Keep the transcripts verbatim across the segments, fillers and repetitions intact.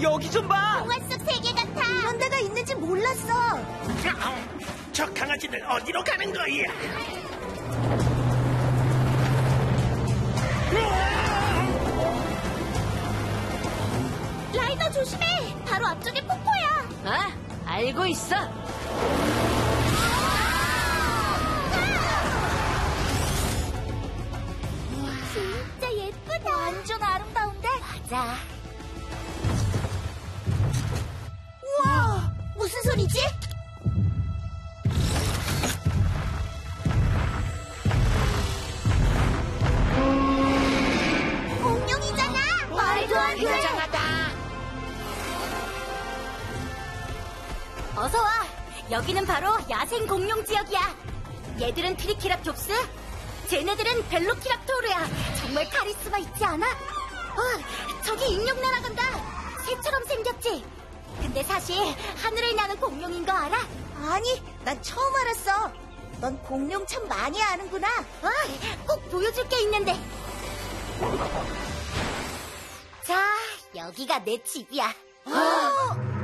여기 좀 봐. 동화 속 세계 같아. 이런 데가 있는지 몰랐어. 저 강아지들 어디로 가는 거야? 라이더 조심해. 바로 앞쪽에 폭포야. 아, 알고 있어. 진짜 예쁘다. 완전 아름다운데? 맞아. 우와, 무슨 소리지? 공룡이잖아. 말도 안 돼. 이상하다. 어서 와. 여기는 바로 야생 공룡 지역이야. 얘들은 트리케라톱스, 쟤네들은 벨로키랍토르야. 정말 카리스마 있지 않아? 어, 저기 인력 날아간다. 새처럼 생겼지? 근데 사실 하늘을 나는 공룡인 거 알아? 아니, 난 처음 알았어. 넌 공룡 참 많이 아는구나. 어, 꼭 보여줄 게 있는데. 자, 여기가 내 집이야. 어?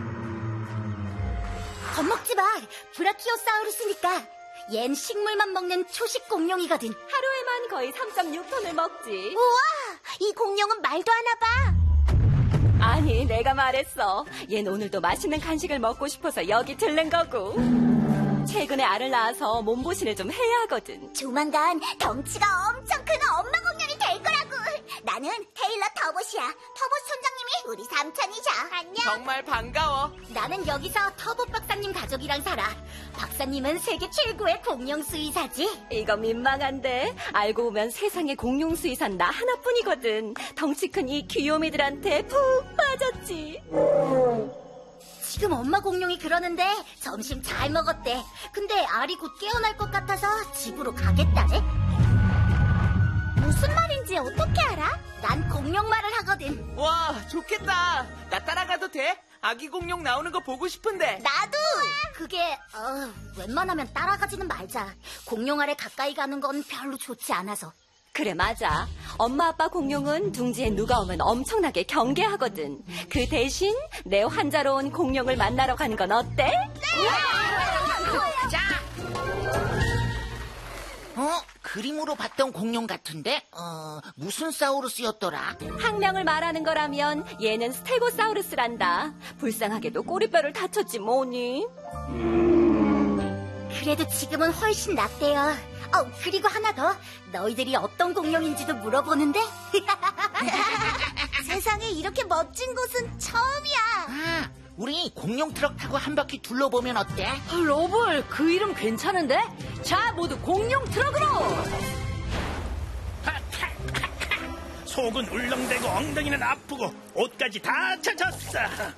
겁먹지 마. 브라키오사우루스니까. 얜 식물만 먹는 초식 공룡이거든. 하루에만 거의 삼 점 육 톤을 먹지. 우와, 이 공룡은 말도 하나 봐. 아니, 내가 말했어. 얜 오늘도 맛있는 간식을 먹고 싶어서 여기 들른 거고. 최근에 알을 낳아서 몸보신을 좀 해야 하거든. 조만간 덩치가 엄청 큰 엄마 공룡이 될 거라고. 나는 테일러 터봇이야. 터봇 선장님이 우리 삼촌이죠. 안녕. 정말 반가워. 나는 여기서 터봇 박사님 가족이랑 살아. 박사님은 세계 최고의 공룡 수의사지. 이거 민망한데 알고 보면 세상에 공룡 수의사는 나 하나뿐이거든. 덩치 큰 이 귀요미들한테 푹 빠졌지. 지금 엄마 공룡이 그러는데 점심 잘 먹었대. 근데 알이 곧 깨어날 것 같아서 집으로 가겠다네. 무슨 말인지 어떻게 알아? 난 공룡 말을 하거든. 와, 좋겠다. 나 따라가도 돼? 아기 공룡 나오는 거 보고 싶은데. 나도! 그게 어, 웬만하면 따라가지는 말자. 공룡 알에 가까이 가는 건 별로 좋지 않아서. 그래, 맞아. 엄마 아빠 공룡은 둥지에 누가 오면 엄청나게 경계하거든. 그 대신 내 환자로운 공룡을 만나러 가는 건 어때? 자, 어? 그림으로 봤던 공룡 같은데? 어, 무슨 사우루스였더라? 학명을 말하는 거라면 얘는 스테고사우루스란다. 불쌍하게도 꼬리뼈를 다쳤지 뭐니. 그래도 지금은 훨씬 낫대요. 어, 그리고 하나 더. 너희들이 어떤 공룡인지도 물어보는데? 세상에 이렇게 멋진 곳은 처음이야. 아, 우리 공룡 트럭 타고 한 바퀴 둘러보면 어때? 러블, 그 이름 괜찮은데? 자, 모두 공룡 트럭으로! 속은 울렁대고 엉덩이는 아프고 옷까지 다 젖었어.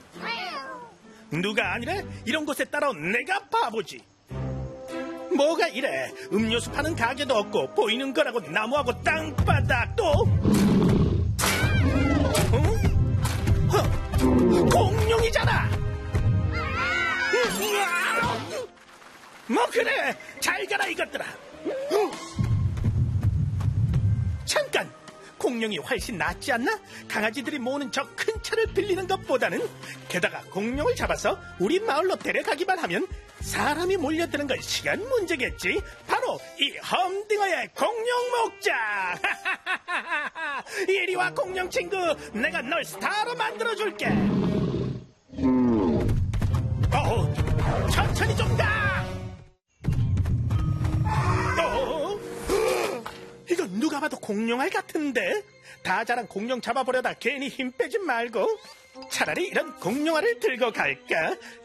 누가 아니래? 이런 곳에 따라온 내가 바보지. 뭐가 이래? 음료수 파는 가게도 없고 보이는 거라고 나무하고 땅바닥도. 어? 어? 공룡이잖아. 뭐 그래, 잘 가라 이것들아. 잠깐, 공룡이 훨씬 낫지 않나? 강아지들이 모으는 저 큰 차를 빌리는 것보다는. 게다가 공룡을 잡아서 우리 마을로 데려가기만 하면 사람이 몰려드는 건 시간 문제겠지. 바로 이 험딩어의 공룡 목장. 이리 와 공룡 친구, 내가 널 스타로 만들어줄게. 어, 천천히 좀 가. 어, 이건 누가 봐도 공룡알 같은데? 다 자란 공룡 잡아보려다 괜히 힘 빼지 말고 차라리 이런 공룡알을 들고 갈까?